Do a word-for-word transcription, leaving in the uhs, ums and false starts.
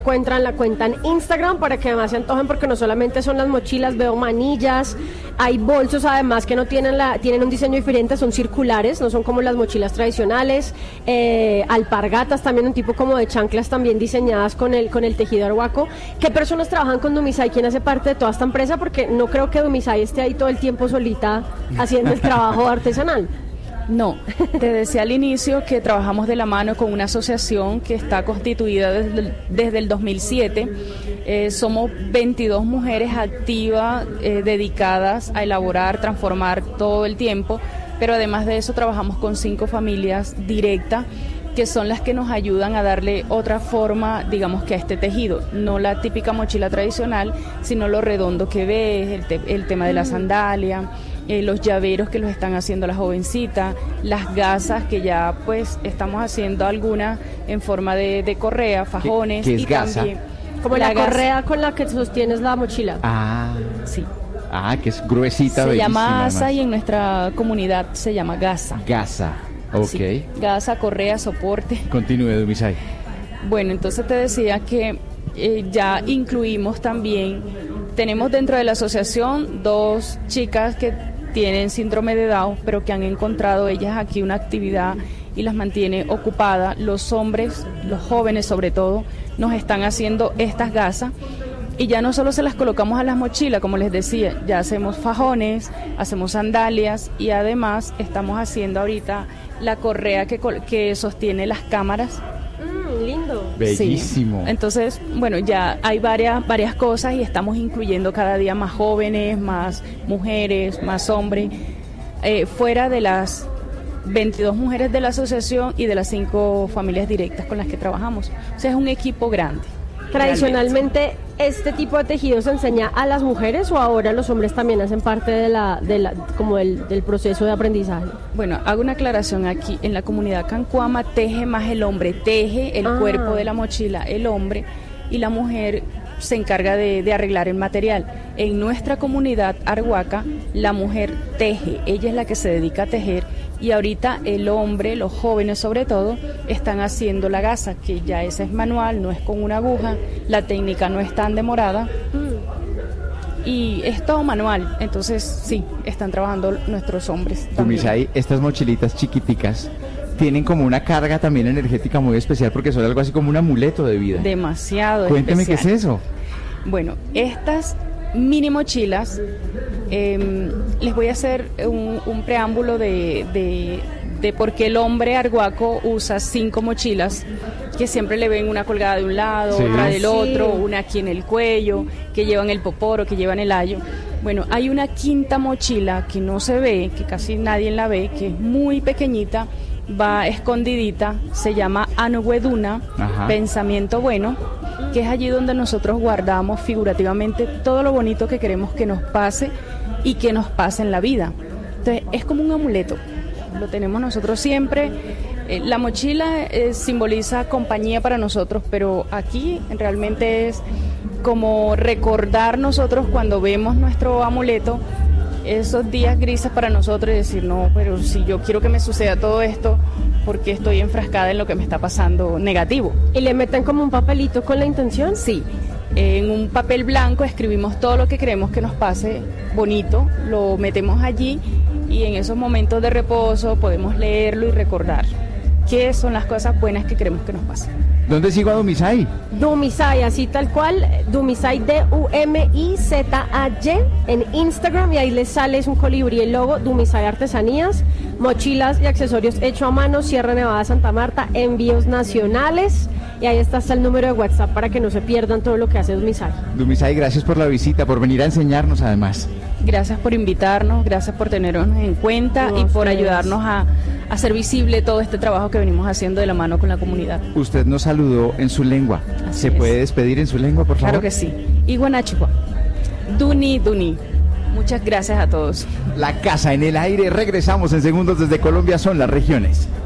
Encuentran la cuenta en Instagram para que además se antojen, porque no solamente son las mochilas, veo manillas, hay bolsos además que no tienen la tienen un diseño diferente, son circulares, no son como las mochilas tradicionales, eh, alpargatas también, un tipo como de chanclas también diseñadas con el con el tejido arhuaco. ¿Qué personas trabajan con Dumisai? ¿Quién hace parte de toda esta empresa? Porque no creo que Dumisai esté ahí todo el tiempo solita haciendo el trabajo artesanal. No, te decía al inicio que trabajamos de la mano con una asociación que está constituida desde el, desde el dos mil siete. Eh, somos veintidós mujeres activas, eh, dedicadas a elaborar, transformar todo el tiempo, pero además de eso trabajamos con cinco familias directas, que son las que nos ayudan a darle otra forma, digamos, que a este tejido, no la típica mochila tradicional, sino lo redondo que ves, el, te, el tema de la sandalia, eh, los llaveros que los están haciendo las jovencitas, las gasas que ya pues estamos haciendo algunas en forma de, de correa, fajones. ¿Qué, qué es y gasa? También Como la, la correa con la que sostienes la mochila. Ah, sí. Ah, que es gruesita, se llama asa asa y en nuestra comunidad se llama gasa. Gasa. Ok. Sí, gasa, correa, soporte. Continúe, Dumisai. Bueno, entonces te decía que eh, ya incluimos también, tenemos dentro de la asociación dos chicas que tienen síndrome de Down, pero que han encontrado ellas aquí una actividad y las mantiene ocupadas. Los hombres, los jóvenes sobre todo, nos están haciendo estas gasas. Y ya no solo se las colocamos a las mochilas, como les decía, ya hacemos fajones, hacemos sandalias y además estamos haciendo ahorita la correa que, que sostiene las cámaras. Mm, lindo. Bellísimo. Sí. Entonces, bueno, ya hay varias, varias cosas y estamos incluyendo cada día más jóvenes, más mujeres, más hombres, eh, fuera de las veintidós mujeres de la asociación y de las cinco familias directas con las que trabajamos. O sea, es un equipo grande. Tradicionalmente, ¿este tipo de tejido se enseña a las mujeres o ahora los hombres también hacen parte de la, de la como del, del proceso de aprendizaje? Bueno, hago una aclaración aquí. En la comunidad cancuama teje más el hombre, teje el ah. cuerpo de la mochila el hombre y la mujer se encarga de, de arreglar el material. En nuestra comunidad arhuaca, la mujer teje, ella es la que se dedica a tejer. Y ahorita el hombre, los jóvenes sobre todo, están haciendo la gasa, que ya esa es manual, no es con una aguja, la técnica no es tan demorada mm. y es todo manual, entonces sí, están trabajando nuestros hombres. Dumisai, estas mochilitas chiquiticas tienen como una carga también energética muy especial porque son algo así como un amuleto de vida. Demasiado Cuénteme especial. ¿Qué es eso? Bueno, estas mini mochilas, eh, les voy a hacer un, un preámbulo de, de, de por qué el hombre arhuaco usa cinco mochilas, que siempre le ven una colgada de un lado, sí. otra del sí. otro, una aquí en el cuello, que llevan el poporo, que llevan el ayo. Bueno, hay una quinta mochila que no se ve, que casi nadie la ve, que es muy pequeñita, va escondidita, se llama Anuweduna, pensamiento bueno, que es allí donde nosotros guardamos figurativamente todo lo bonito que queremos que nos pase y que nos pase en la vida. Entonces es como un amuleto, lo tenemos nosotros siempre. Eh, la mochila eh, simboliza compañía para nosotros, pero aquí realmente es como recordar nosotros cuando vemos nuestro amuleto esos días grises para nosotros y decir, no, pero si yo quiero que me suceda todo esto, porque estoy enfrascada en lo que me está pasando negativo. ¿Y le meten como un papelito con la intención? Sí, en un papel blanco escribimos todo lo que queremos que nos pase bonito, lo metemos allí y en esos momentos de reposo podemos leerlo y recordar qué son las cosas buenas que queremos que nos pasen. ¿Dónde sigo a Dumisai? Dumisai, así tal cual, Dumisai, D U M I Z A Y en Instagram, y ahí les sale, es un colibrí el logo, Dumisai Artesanías, mochilas y accesorios hecho a mano, Sierra Nevada, Santa Marta, envíos nacionales, y ahí está hasta el número de WhatsApp para que no se pierdan todo lo que hace Dumisai. Dumisai, gracias por la visita, por venir a enseñarnos además. Gracias por invitarnos, gracias por tenernos en cuenta no, y por ustedes. ayudarnos a, a hacer visible todo este trabajo que venimos haciendo de la mano con la comunidad. Usted nos saludó en su lengua. Así ¿Se es. puede despedir en su lengua, por favor? Claro que sí. Iguanachua. Duni, Duni. Muchas gracias a todos. La casa en el aire. Regresamos en segundos desde Colombia. Son las regiones.